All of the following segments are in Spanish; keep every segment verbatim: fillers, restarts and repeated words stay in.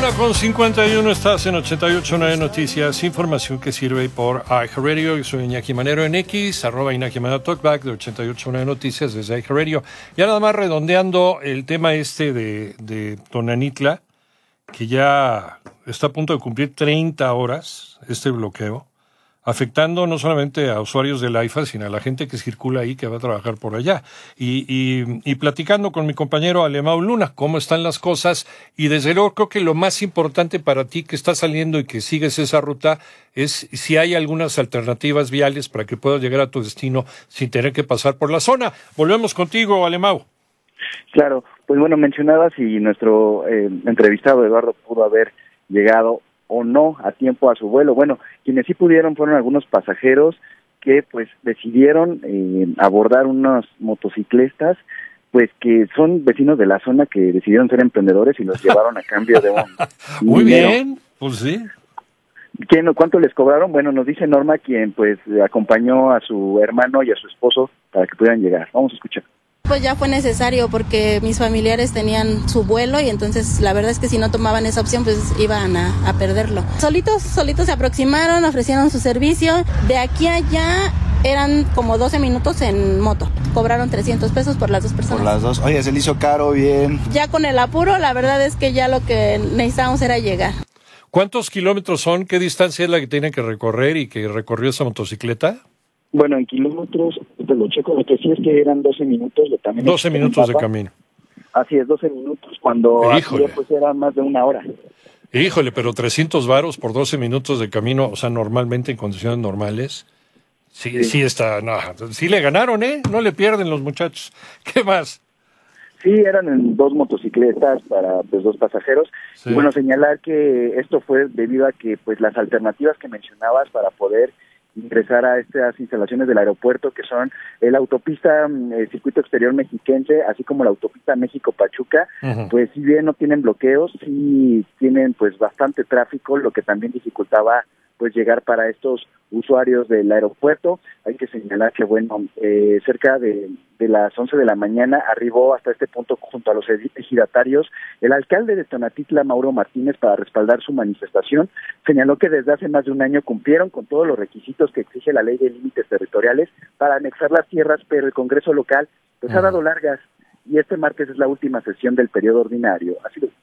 Una con cincuenta y uno, estás en ochenta y ocho punto nueve Noticias, información que sirve por iHeartRadio. Yo soy Iñaki Manero en X, arroba Iñaki Manero Talkback de ochenta y ocho punto nueve Noticias desde iHeartRadio. Ya nada más redondeando el tema este de, de Tonanitla, que ya está a punto de cumplir treinta horas este bloqueo, afectando no solamente a usuarios del AIFA, sino a la gente que circula ahí, que va a trabajar por allá. Y, y, y platicando con mi compañero Alemão Luna, cómo están las cosas, y desde luego creo que lo más importante para ti que estás saliendo y que sigues esa ruta es si hay algunas alternativas viales para que puedas llegar a tu destino sin tener que pasar por la zona. Volvemos contigo, Alemão. Claro, pues bueno, mencionabas si nuestro eh, entrevistado Eduardo pudo haber llegado o no a tiempo a su vuelo. Bueno, quienes sí pudieron fueron algunos pasajeros que pues decidieron eh, abordar unos motociclistas pues que son vecinos de la zona, que decidieron ser emprendedores y los llevaron a cambio de un Muy dinero. bien, pues sí. ¿Quién, ¿Cuánto les cobraron? Bueno, nos dice Norma, quien pues acompañó a su hermano y a su esposo para que pudieran llegar. Vamos a escuchar. Pues ya fue necesario porque mis familiares tenían su vuelo y entonces la verdad es que si no tomaban esa opción pues iban a, a perderlo. Solitos, solitos se aproximaron, ofrecieron su servicio. De aquí a allá eran como doce minutos en moto. Cobraron trescientos pesos por las dos personas. Por las dos. Oye, se le hizo caro, bien. Ya con el apuro, la verdad es que ya lo que necesitábamos era llegar. ¿Cuántos kilómetros son? ¿Qué distancia es la que tienen que recorrer y que recorrió esa motocicleta? Bueno, en kilómetros, te lo checo, lo que sí es que eran doce minutos de camino. doce minutos de camino. Así es, doce minutos, cuando aquí pues era más de una hora. Híjole, pero trescientos varos por doce minutos de camino, o sea, normalmente en condiciones normales, sí, sí, sí está, no, sí le ganaron, ¿eh? No le pierden los muchachos. ¿Qué más? Sí, eran en dos motocicletas para pues dos pasajeros. Sí. Y bueno, señalar que esto fue debido a que pues las alternativas que mencionabas para poder ingresar a estas instalaciones del aeropuerto, que son la autopista el circuito exterior mexiquense, así como la autopista México-Pachuca, uh-huh. Pues si bien no tienen bloqueos, sí tienen pues bastante tráfico, lo que también dificultaba pues llegar para estos usuarios del aeropuerto. Hay que señalar que, bueno, eh, cerca de, de las once de la mañana arribó hasta este punto junto a los ejidatarios el alcalde de Tonatitla, Mauro Martínez, para respaldar su manifestación. Señaló que desde hace más de un año cumplieron con todos los requisitos que exige la ley de límites territoriales para anexar las tierras, pero el Congreso local pues uh-huh. ha dado largas, y este martes es la última sesión del periodo ordinario. Así lo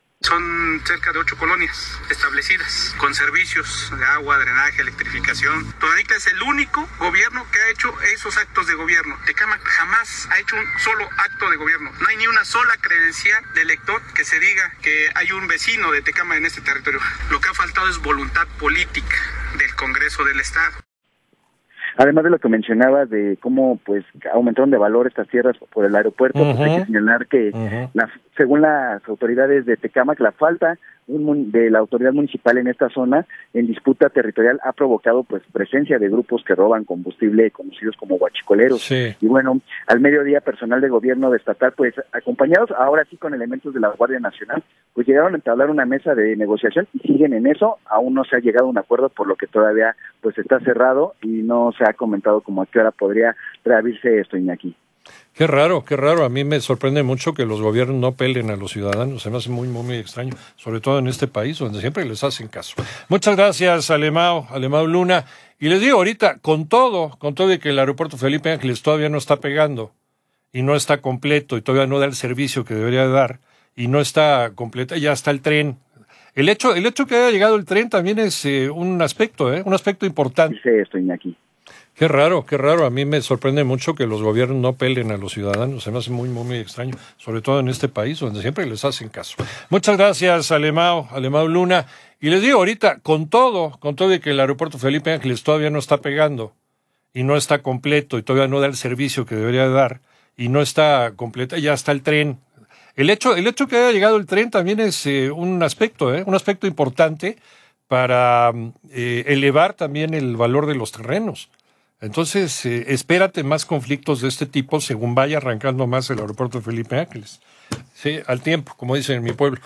Son cerca de ocho colonias establecidas, con servicios de agua, drenaje, electrificación. Tonanitla es el único gobierno que ha hecho esos actos de gobierno. Tecámac jamás ha hecho un solo acto de gobierno. No hay ni una sola credencial de elector que se diga que hay un vecino de Tecámac en este territorio. Lo que ha faltado es voluntad política del Congreso del Estado. Además de lo que mencionabas de cómo pues aumentaron de valor estas tierras por el aeropuerto, uh-huh. pues hay que señalar que uh-huh. la, según las autoridades de Tecámac, la falta un, de la autoridad municipal en esta zona en disputa territorial ha provocado pues presencia de grupos que roban combustible conocidos como huachicoleros. Sí. Y bueno, al mediodía personal de gobierno de estatal, pues acompañados ahora sí con elementos de la Guardia Nacional, pues llegaron a entablar una mesa de negociación y siguen en eso. Aún no se ha llegado a un acuerdo, por lo que todavía pues está cerrado y no se ha comentado como a qué hora podría reabrirse esto, Iñaki. Qué raro, qué raro. A mí me sorprende mucho que los gobiernos no pelen a los ciudadanos. Se me hace muy, muy, muy extraño, sobre todo en este país donde siempre les hacen caso. Muchas gracias, Alemão, Alemão Luna. Y les digo ahorita, con todo, con todo de que el aeropuerto Felipe Ángeles todavía no está pegando y no está completo y todavía no da el servicio que debería dar y no está completa, ya está el tren. El hecho, el hecho que haya llegado el tren también es eh, un aspecto, ¿eh? un aspecto importante. Dice esto, Iñaki. Qué raro, qué raro. A mí me sorprende mucho que los gobiernos no pelen a los ciudadanos. Se me hace muy, muy, muy extraño, sobre todo en este país donde siempre les hacen caso. Muchas gracias, Alemão, Alemão Luna. Y les digo ahorita, con todo, con todo de que el aeropuerto Felipe Ángeles todavía no está pegando y no está completo y todavía no da el servicio que debería dar y no está completa, ya está el tren. El hecho, el hecho que haya llegado el tren también es eh, un aspecto, ¿eh? un aspecto importante para eh, elevar también el valor de los terrenos. Entonces, eh, espérate más conflictos de este tipo según vaya arrancando más el aeropuerto de Felipe Ángeles. Sí, al tiempo, como dicen en mi pueblo.